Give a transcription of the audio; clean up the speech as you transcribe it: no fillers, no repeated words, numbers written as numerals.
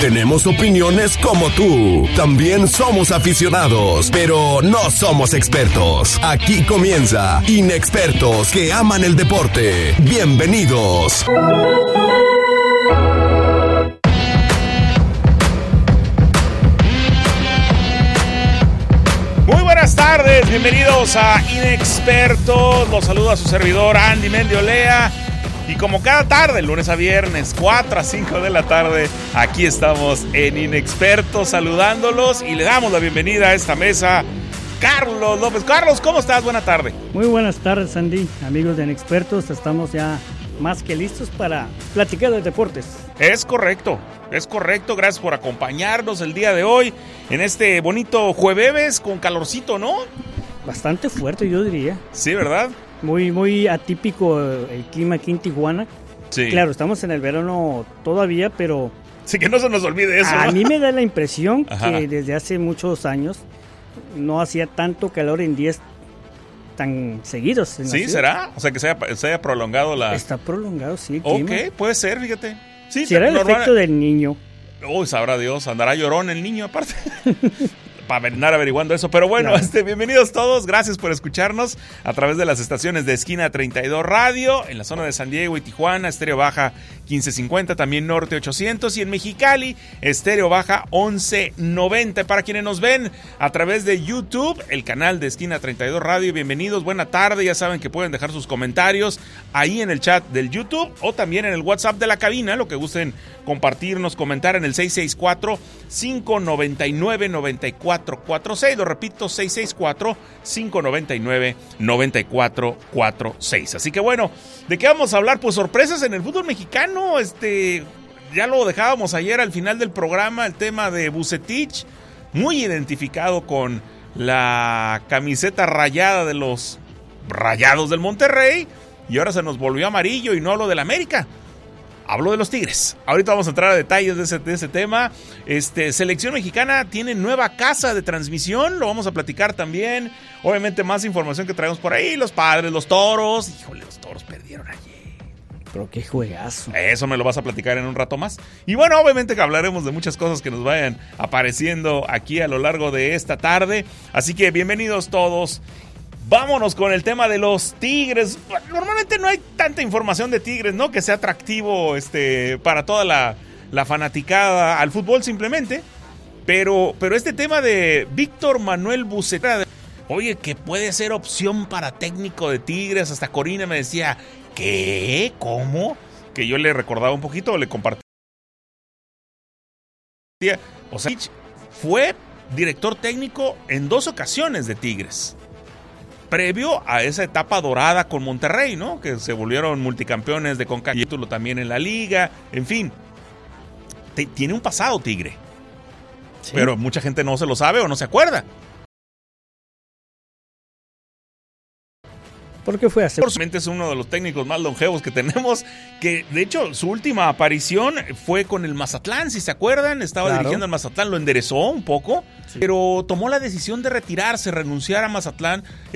Tenemos opiniones como tú. También somos aficionados, pero no somos expertos. Aquí comienza Inexpertos que aman el deporte. Bienvenidos. Muy buenas tardes, bienvenidos a Inexpertos. Los saluda su servidor Andy Mendiolea. Y como cada tarde, lunes a viernes, 4 a 5 de la tarde, aquí estamos en Inexpertos saludándolos y le damos la bienvenida a esta mesa, Carlos López. Carlos, ¿cómo estás? Buena tarde. Muy buenas tardes, Andy. Amigos de Inexpertos, estamos ya más que listos para platicar de deportes. Es correcto. Gracias por acompañarnos el día de hoy en este bonito jueves con calorcito, ¿no? Bastante fuerte, yo diría. Sí, ¿verdad? Muy atípico el clima aquí en Tijuana. Sí. Claro, estamos en el verano todavía, pero... Sí, que no se nos olvide eso. A ¿no? mí me da la impresión Ajá. que desde hace muchos años no hacía tanto calor en días tan seguidos. ¿Sí? ¿Será? O sea, que se haya prolongado la... Está prolongado, sí, el clima. Ok, puede ser, fíjate. Sí, ¿Será el efecto del niño? Uy, sabrá Dios, andará llorón el niño aparte. Para andar averiguando eso, pero bueno, claro. Bienvenidos todos, gracias por escucharnos a través de las estaciones de Esquina 32 Radio, en la zona de San Diego y Tijuana, Estéreo Baja 1550, también Norte 800 y en Mexicali, Estéreo Baja 1190. Para quienes nos ven a través de YouTube, el canal de Esquina 32 Radio, bienvenidos, buena tarde, ya saben que pueden dejar sus comentarios ahí en el chat del YouTube o también en el WhatsApp de la cabina, lo que gusten compartirnos, comentar en el 664-599-9446, lo repito, 664-599-9446. Así que bueno, ¿de qué vamos a hablar? Pues sorpresas en el fútbol mexicano, ya lo dejábamos ayer al final del programa, el tema de Vucetich, muy identificado con la camiseta rayada de los Rayados del Monterrey, y ahora se nos volvió amarillo y no hablo del América. Hablo de los Tigres. Ahorita vamos a entrar a detalles de ese tema. Selección mexicana tiene nueva casa de transmisión. Lo vamos a platicar también. Obviamente más información que traemos por ahí. Los Padres, los Toros. Híjole, los Toros perdieron ayer. Pero qué juegazo. Eso me lo vas a platicar en un rato más. Y bueno, obviamente que hablaremos de muchas cosas que nos vayan apareciendo aquí a lo largo de esta tarde. Así que bienvenidos todos. Vámonos con el tema de los Tigres. Normalmente no hay tanta información de Tigres, ¿no? Que sea atractivo para toda la fanaticada al fútbol simplemente. Pero este tema de Víctor Manuel Vucetich, oye, que puede ser opción para técnico de Tigres. Hasta Corina me decía, ¿qué? ¿Cómo? Que yo le recordaba un poquito, le compartía. O sea, fue director técnico en 2 ocasiones de Tigres. Previo a esa etapa dorada con Monterrey, ¿no? Que se volvieron multicampeones de CONCACAF, título también en la liga, en fin. Tiene un pasado Tigre. ¿Sí? Pero mucha gente no se lo sabe o no se acuerda. ¿Por qué fue así? Posiblemente es uno de los técnicos más longevos que tenemos, que de hecho su última aparición fue con el Mazatlán, si se acuerdan, estaba dirigiendo el Mazatlán, lo enderezó un poco, sí, pero tomó la decisión de retirarse, renunciar a Mazatlán.